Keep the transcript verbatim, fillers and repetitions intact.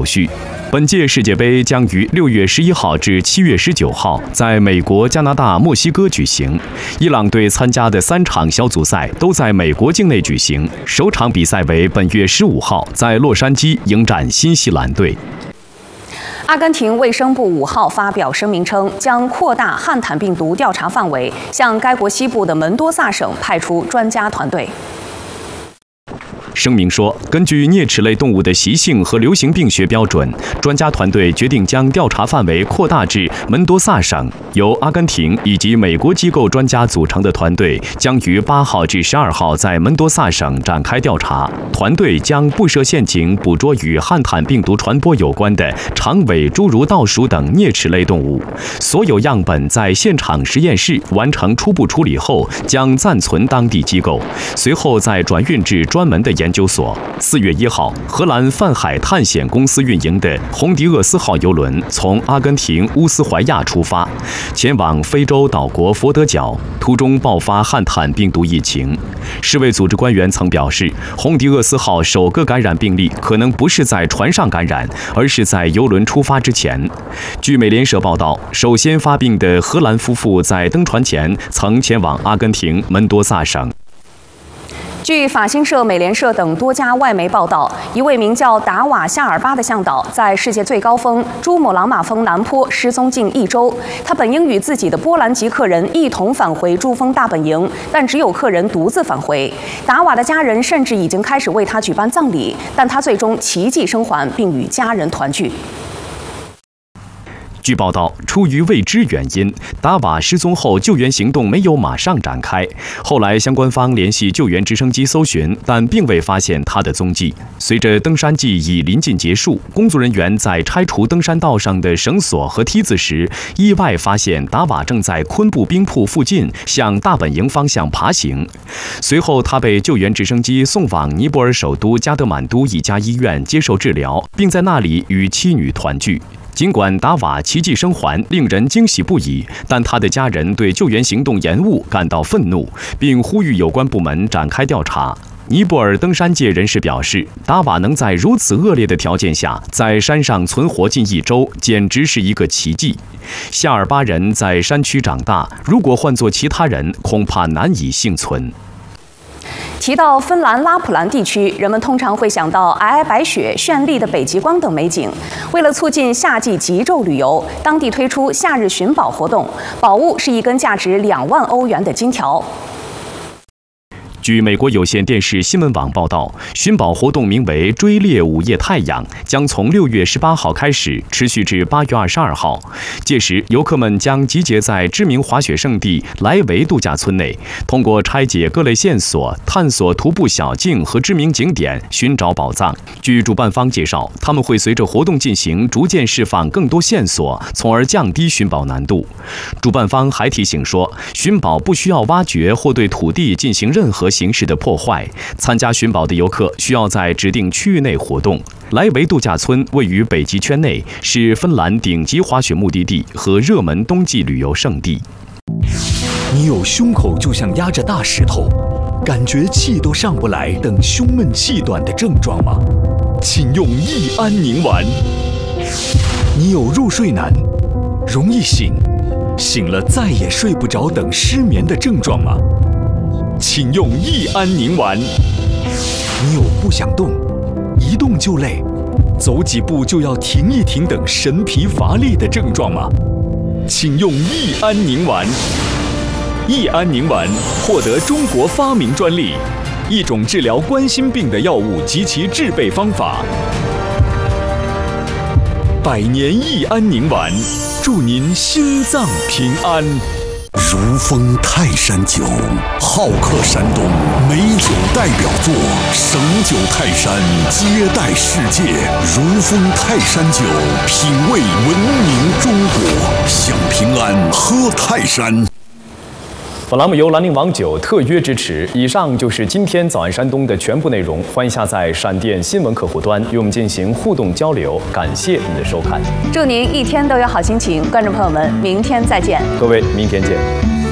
续。本届世界杯将于六月十一号至七月十九号在美国、加拿大、墨西哥举行。伊朗队参加的三场小组赛都在美国境内举行，首场比赛为本月十五号在洛杉矶迎战新西兰队。 阿根廷卫生部五号发表声明称，将扩大汉坦病毒调查范围，向该国西部的门多萨省派出专家团队。 声明说，根据啮齿类动物的习性和流行病学标准，专家团队决定将调查范围扩大至门多萨省。由阿根廷以及美国机构专家组成的团队将于八号至十二号在门多萨省展开调查。团队将不设陷阱捕捉与汉坦病毒传播有关的长尾侏儒倒鼠等啮齿类动物。所有样本在现场实验室完成初步处理后，将暂存当地机构，随后再转运至专门的研究所。四月一号，荷兰泛海探险公司运营的洪迪厄斯号邮轮从阿根廷乌斯怀亚出发，前往非洲岛国佛得角，途中爆发汉坦病毒疫情。世卫组织官员曾表示，洪迪厄斯号首个感染病例可能不是在船上感染，而是在邮轮出发之前。据美联社报道，首先发病的荷兰夫妇在登船前曾前往阿根廷门多萨省。 据法新社、美联社等多家外媒报道，一位名叫达瓦夏尔巴的向导在世界最高峰珠穆朗玛峰南坡失踪近一周。他本应与自己的波兰籍客人一同返回珠峰大本营，但只有客人独自返回。达瓦的家人甚至已经开始为他举办葬礼，但他最终奇迹生还，并与家人团聚。 据报道，出于未知原因，达瓦失踪后救援行动没有马上展开。后来，相关方联系救援直升机搜寻，但并未发现他的踪迹。随着登山季已临近结束，工作人员在拆除登山道上的绳索和梯子时，意外发现达瓦正在昆布冰瀑附近向大本营方向爬行。随后，他被救援直升机送往尼泊尔首都加德满都一家医院接受治疗，并在那里与妻女团聚。尽管达瓦奇迹生还，令人惊喜不已，但他的家人对救援行动延误感到愤怒，并呼吁有关部门展开调查。尼泊尔登山界人士表示，达瓦能在如此恶劣的条件下在山上存活近一周，简直是一个奇迹。夏尔巴人在山区长大，如果换作其他人，恐怕难以幸存。 提到芬兰拉普兰地区，人们通常会想到皑皑白雪、绚丽的北极光等美景。为了促进夏季极昼旅游，当地推出夏日寻宝活动，宝物是一根价值两万欧元的金条。 据美国有线电视新闻网报道，寻宝活动名为“追猎午夜太阳”，将从六月十八号开始，持续至八月二十二号。届时，游客们将集结在知名滑雪胜地莱维度假村内，通过拆解各类线索，探索徒步小径和知名景点，寻找宝藏。据主办方介绍，他们会随着活动进行，逐渐释放更多线索，从而降低寻宝难度。主办方还提醒说，寻宝不需要挖掘或对土地进行任何形式的破坏。参加寻宝的游客需要在指定区域内活动。莱维度假村位于北极圈内，是芬兰顶级滑雪目的地和热门冬季旅游胜地。 你有胸口就像压着大石头，感觉气都上不来等胸闷气短的症状吗？请用益安宁丸。你有入睡难、容易醒、醒了再也睡不着等失眠的症状吗？请用益安宁丸。你有不想动、一动就累、走几步就要停一停等神疲乏力的症状吗？请用益安宁丸。益安宁丸获得中国发明专利，一种治疗冠心病的药物及其制备方法。百年益安宁丸，祝您心脏平安。 如风泰山酒，好客山东美酒代表作，省酒泰山接待世界。如风泰山酒，品味文明中国，享平安，喝泰山。 本栏目由兰陵王酒特约支持。以上就是今天早安山东的全部内容，欢迎下载闪电新闻客户端与我们进行互动交流。感谢您的收看， 祝您一天都有好心情。观众朋友们，明天再见。 各位，明天见。